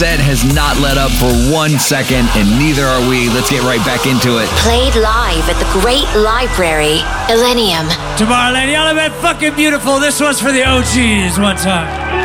That has not let up for 1 second, and neither are we. Let's get right back into it. Played live at the Great Library, Illenium. Tomorrow, lady, y'all have been fucking beautiful. This one's for the OGs one time.